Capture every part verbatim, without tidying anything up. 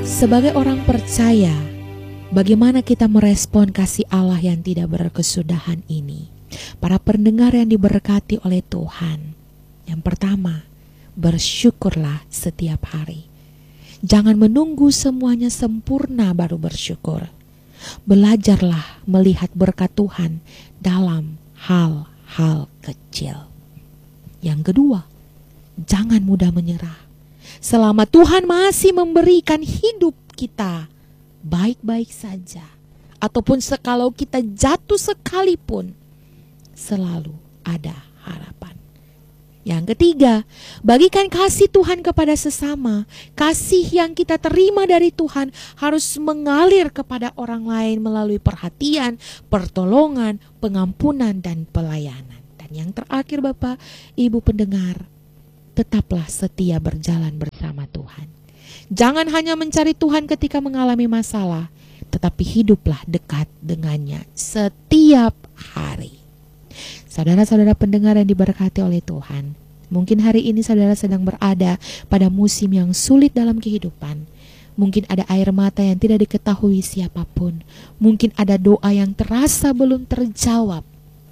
Sebagai orang percaya, bagaimana kita merespon kasih Allah yang tidak berkesudahan ini? Para pendengar yang diberkati oleh Tuhan, yang pertama, bersyukurlah setiap hari. Jangan menunggu semuanya sempurna baru bersyukur. Belajarlah melihat berkat Tuhan dalam hal-hal kecil. Yang kedua, jangan mudah menyerah. Selama Tuhan masih memberikan hidup kita baik-baik saja, ataupun sekalau kita jatuh sekalipun, selalu ada harapan. Yang ketiga, bagikan kasih Tuhan kepada sesama. Kasih yang kita terima dari Tuhan harus mengalir kepada orang lain melalui perhatian, pertolongan, pengampunan, dan pelayanan. Dan yang terakhir, Bapak, Ibu pendengar, tetaplah setia berjalan bersama Tuhan. Jangan hanya mencari Tuhan ketika mengalami masalah, tetapi hiduplah dekat dengannya setiap hari. Saudara-saudara pendengar yang diberkati oleh Tuhan, mungkin hari ini saudara sedang berada pada musim yang sulit dalam kehidupan. Mungkin ada air mata yang tidak diketahui siapapun. Mungkin ada doa yang terasa belum terjawab.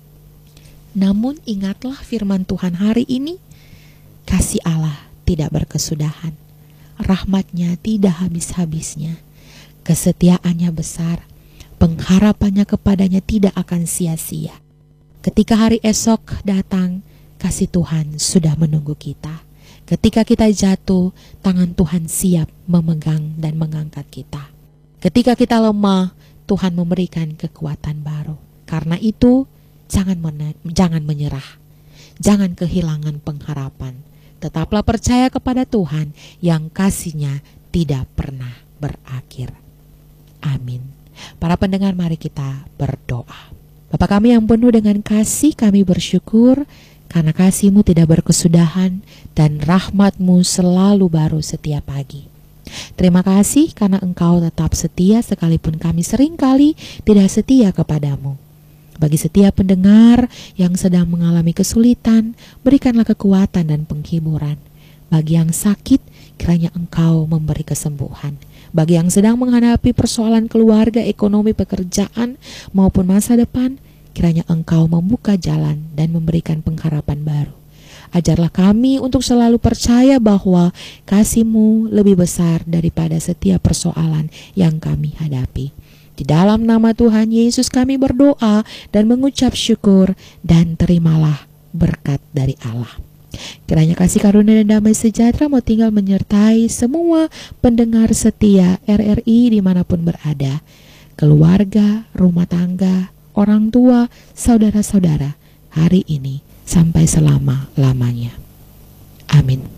Namun ingatlah firman Tuhan hari ini, kasih Allah tidak berkesudahan, rahmat-Nya tidak habis-habisnya, kesetiaannya besar, pengharapannya kepadanya tidak akan sia-sia. Ketika hari esok datang, kasih Tuhan sudah menunggu kita. Ketika kita jatuh, tangan Tuhan siap memegang dan mengangkat kita. Ketika kita lemah, Tuhan memberikan kekuatan baru. Karena itu, jangan men- jangan menyerah. Jangan kehilangan pengharapan. Tetaplah percaya kepada Tuhan yang kasih-Nya tidak pernah berakhir. Amin. Para pendengar, mari kita berdoa. Bapa kami yang penuh dengan kasih, kami bersyukur karena kasih-Mu tidak berkesudahan dan rahmat-Mu selalu baru setiap pagi. Terima kasih karena Engkau tetap setia sekalipun kami seringkali tidak setia kepadamu. Bagi setiap pendengar yang sedang mengalami kesulitan, berikanlah kekuatan dan penghiburan. Bagi yang sakit, kiranya Engkau memberi kesembuhan. Bagi yang sedang menghadapi persoalan keluarga, ekonomi, pekerjaan, maupun masa depan, kiranya Engkau membuka jalan dan memberikan pengharapan baru. Ajarlah kami untuk selalu percaya bahwa kasih-Mu lebih besar daripada setiap persoalan yang kami hadapi. Di dalam nama Tuhan Yesus kami berdoa dan mengucap syukur, dan terimalah berkat dari Allah. Kiranya kasih karunia dan damai sejahtera mau tinggal menyertai semua pendengar setia R R I dimanapun berada, keluarga, rumah tangga, orang tua, saudara-saudara, hari ini sampai selama-lamanya. Amin.